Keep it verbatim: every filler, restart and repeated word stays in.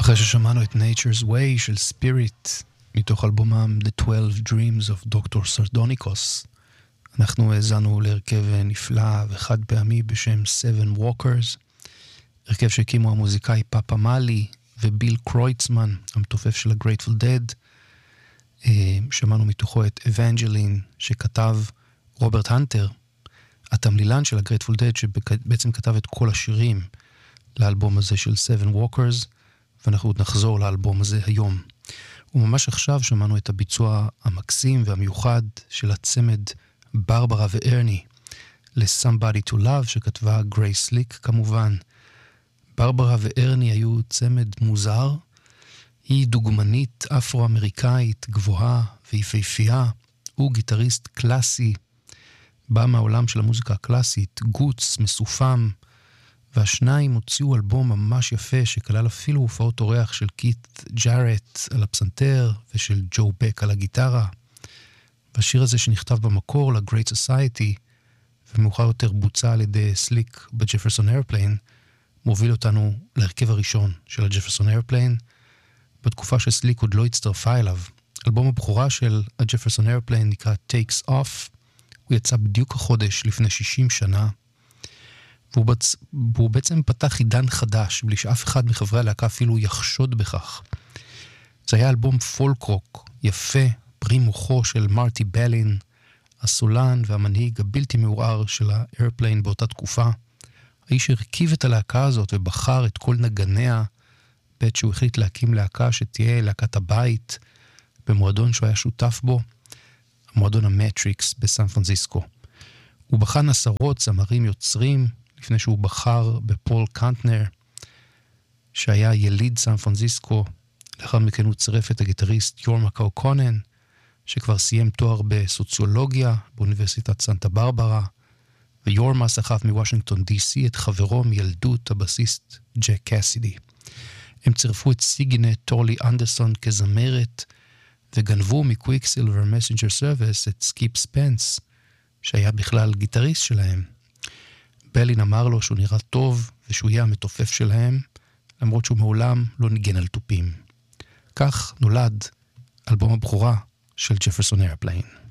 אחרי ששמענו את Nature's Way של Spirit מתוך אלבומם The twelve Dreams of דוקטור Sardonicos, אנחנו האזנו להרכב נפלא וחד פעמי בשם Seven Walkers, הרכב שהקימו המוזיקאי פאפה מאלי וביל קרויצמן, המתופף של ה-Grateful Dead. שמענו מתוכו את Evangeline שכתב רוברט הנטר, התמלילן של ה-Grateful Dead שבעצם כתב את כל השירים לאלבום הזה של Seven Walkers, ואנחנו עוד נחזור לאלבום הזה היום. וממש עכשיו שמענו את הביצוע המקסים והמיוחד של הצמד ברברה וארני ל-Somebody to Love שכתבה גרייס ליק כמובן. ברברה וארני היו צמד מוזר, היא דוגמנית אפרו-אמריקאית גבוהה ויפהפייה, הוא גיטריסט קלאסי, בא מהעולם של המוזיקה הקלאסית, גוץ, מסופם, והשניים הוציאו אלבום ממש יפה שכלל אפילו הופעות אורח של קית' ג'ארט על הפסנתר ושל ג'ו בק על הגיטרה. והשיר הזה שנכתב במקור ל-Great Society ומאוחר יותר בוצע על ידי סליק בג'פרסון איירפליין, מוביל אותנו להרכב הראשון של הג'פרסון איירפליין, בתקופה שסליק עוד לא הצטרפה אליו. אלבום הבכורה של הג'פרסון איירפליין נקרא Takes Off, הוא יצא בדיוק החודש לפני שישים שנה, והוא, בצ... והוא בעצם פתח עידן חדש, בלי שאף אחד מחברי הלהקה אפילו יחשוד בכך. זה היה אלבום פולק רוק, יפה, פרי מוחו של מרטי בלין, הסולן והמנהיג הבלתי מעורער של האיירפליין באותה תקופה. האיש הרכיב את הלהקה הזאת ובחר את כל נגניה, בעת שהוא החליט להקים להקה שתהיה להקת הבית, במועדון שהוא היה שותף בו, המועדון המטריקס בסן פרנסיסקו. הוא בחן עשרות זמרים יוצרים, לפני שהוא בחר בפול קנטנר, שהיה יליד סן פרנסיסקו. לאחר מכן הוא צירף את הגיטריסט יורמה קאוקונן, שכבר סיים תואר בסוציולוגיה באוניברסיטת סנטה ברברה, ויורמה סחף מוושינגטון די סי את חברו מילדות הבסיסט ג'ק קסידי. הם צירפו את סיגינט טורלי אנדרסון כזמרת, וגנבו מקוויקסילבר מסנג'ר סרוויס את סקיפ ספנס, שהיה בכלל גיטריסט שלהם. בלין אמר לו שהוא נראה טוב ושהוא יהיה המתופף שלהם, למרות שהוא מעולם לא ניגן על טופים. כך נולד אלבום הבכורה של ג'פרסון איירפליין.